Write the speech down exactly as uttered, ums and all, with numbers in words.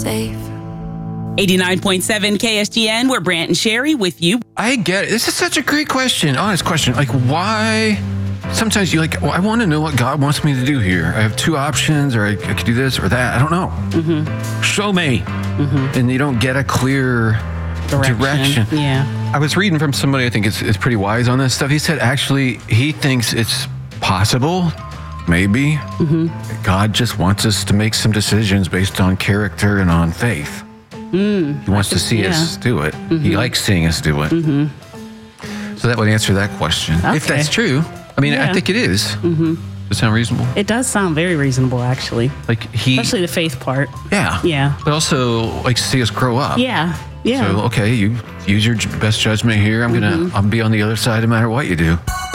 faith. eighty-nine point seven K S G N, we're Brant and Sherry with you. I get it. This is such a great question, honest question. Like, why? Sometimes you're like, well, I want to know what God wants me to do here. I have two options, or I, I could do this or that. I don't know. Mm-hmm. Show me. Mm-hmm. And you don't get a clear direction. direction. Yeah. I was reading from somebody I think is, is pretty wise on this stuff. He said, actually, he thinks it's possible, maybe. Mm-hmm. God just wants us to make some decisions based on character and on faith. Mm, he wants to see yeah. us do it. Mm-hmm. He likes seeing us do it. Mm-hmm. So that would answer that question. Okay. If that's true. I mean, yeah. I think it is. Mm-hmm. Does it sound reasonable? It does sound very reasonable, actually. Like he, especially the faith part. Yeah. Yeah. But also, like, see us grow up. Yeah. Yeah. So, okay, you use your best judgment here. I'm mm-hmm. going to I'll be on the other side no matter what you do.